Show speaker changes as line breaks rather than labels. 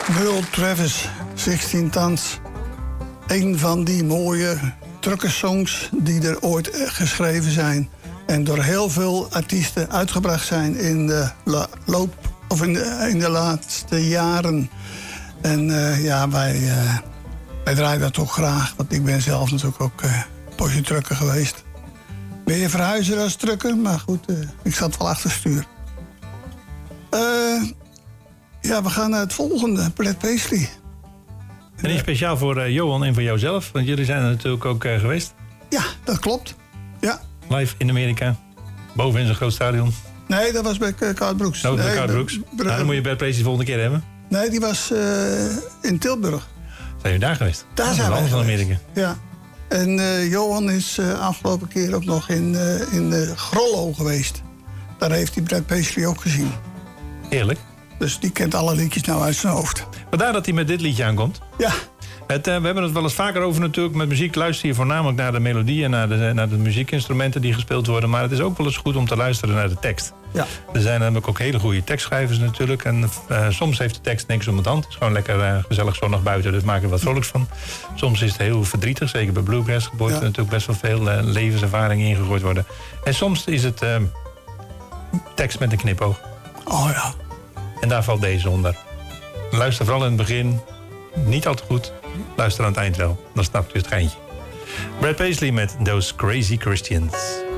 Merle Travis, 16 Tons. Een van die mooie truckersongs die er ooit geschreven zijn. En door heel veel artiesten uitgebracht zijn in de in de laatste jaren. En wij draaien dat ook graag. Want ik ben zelf natuurlijk ook potje trucker geweest. Meer verhuizer als trucker, maar goed, ik zat wel achter stuur. We gaan naar het volgende, Brad Paisley.
En die speciaal voor Johan en voor jouzelf, want jullie zijn er natuurlijk ook geweest.
Ja, dat klopt. Ja.
Live in Amerika, boven in zo'n groot stadion.
Nee, dat was bij Kaart Brooks.
Oh, bij Kaart Brooks. Dan moet je Brad Paisley de volgende keer hebben.
Nee, die was in Tilburg.
Zijn jullie daar geweest?
Daar zijn we
van Amerika.
Ja. En Johan is afgelopen keer ook nog in Grollo geweest. Daar heeft hij Brad Paisley ook gezien.
Heerlijk.
Dus die kent alle liedjes nou uit zijn hoofd.
Vandaar dat hij met dit liedje aankomt.
Ja.
We hebben het wel eens vaker over natuurlijk. Met muziek luister je voornamelijk naar de melodie en naar de muziekinstrumenten die gespeeld worden. Maar het is ook wel eens goed om te luisteren naar de tekst.
Ja.
Er zijn namelijk ook hele goede tekstschrijvers natuurlijk. En soms heeft de tekst niks om het hand. Het is gewoon lekker gezellig zonnig buiten, dus maak er wat vrolijks van. Soms is het heel verdrietig, zeker bij bluegrass. Er wordt natuurlijk best wel veel levenservaring ingegooid worden. En soms is het tekst met een knipoog.
Oh ja.
En daar valt deze onder. Luister vooral in het begin. Niet al te goed. Luister aan het eind wel. Dan snapt u het geintje. Brad Paisley met Those Crazy Christians.